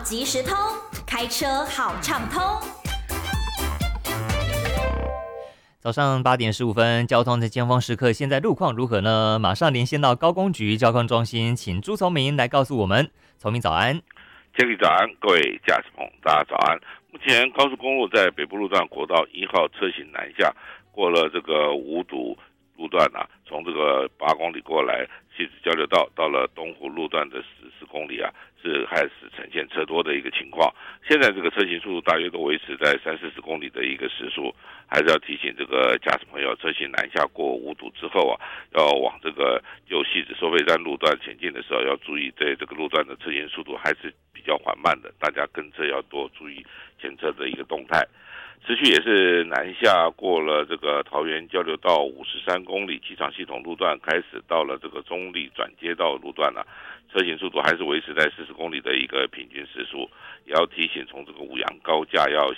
即时通，开车好畅通。 早上8点15分，交通的尖峰时刻，现在路况如何呢？马上连线到高工局交通中心，请朱从明来告诉我们。从明早安。 杰克早安，各位驾驶朋友，大家早安。目前高速公路在北部路段国道1号车行南下，过了这个五堵路段啊，从这个8公里过来，汐止交流道到了东湖路段的14公里啊，是开始呈现车多的一个情况。现在这个车行速度大约都维持在30-40公里的一个时速，还是要提醒这个驾驶朋友，车行南下过五堵之后啊，要往这个由汐止收费站路段前进的时候，要注意在这个路段的车行速度还是比较缓慢的，大家跟车要多注意前车的一个动态。持续也是南下过了这个桃园交流道53公里机场系统路段，开始到了这个中立转接道路段啊，车行速度还是维持在40公里的一个平均时速。也要提醒从这个五杨高架要